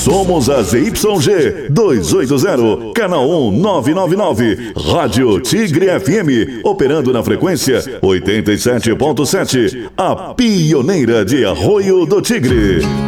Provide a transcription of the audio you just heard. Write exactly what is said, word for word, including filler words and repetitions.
Somos a Z Y G duzentos e oitenta, canal um nove nove nove, Rádio Tigre F M, operando na frequência oitenta e sete ponto sete, a pioneira de Arroio do Tigre.